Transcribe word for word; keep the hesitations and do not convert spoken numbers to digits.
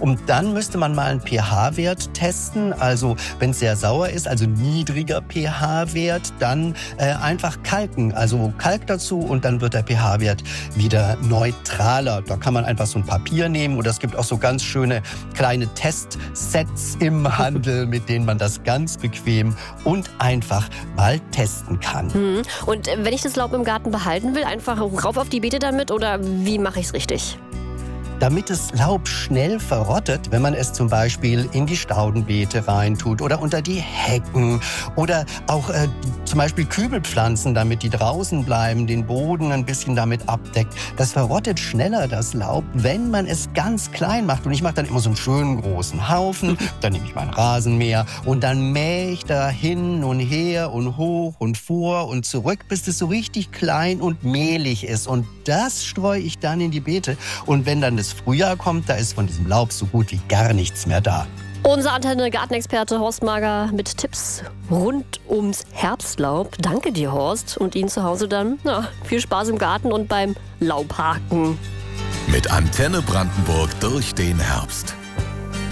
Und dann müsste man mal einen pH-Wert testen. Also wenn es sehr sauer ist, also niedriger pH-Wert, dann äh, einfach kalken. Also Kalk dazu und dann wird der pH-Wert wieder neutraler. Da kann man einfach so ein Papier nehmen oder es gibt auch so ganz schöne kleine Testsets im Handel, mit denen man das ganz bequem und einfach mal testen kann. Mhm. Und wenn ich das Laub im Garten behalten will, einfach rauf auf die Beete damit oder wie mache ich es richtig? Damit das Laub schnell verrottet, wenn man es zum Beispiel in die Staudenbeete reintut oder unter die Hecken oder auch äh, zum Beispiel Kübelpflanzen, damit die draußen bleiben, den Boden ein bisschen damit abdeckt. Das verrottet schneller, das Laub, wenn man es ganz klein macht. Und ich mache dann immer so einen schönen großen Haufen, dann nehme ich meinen Rasenmäher und dann mähe ich da hin und her und hoch und vor und zurück, bis das so richtig klein und mehlig ist. Und das streue ich dann in die Beete. Und wenn dann das Frühjahr kommt, da ist von diesem Laub so gut wie gar nichts mehr da. Unser Antenne-Gartenexperte Horst Mager mit Tipps rund ums Herbstlaub. Danke dir, Horst. Und Ihnen zu Hause dann na, viel Spaß im Garten und beim Laubhaken. Mit Antenne Brandenburg durch den Herbst.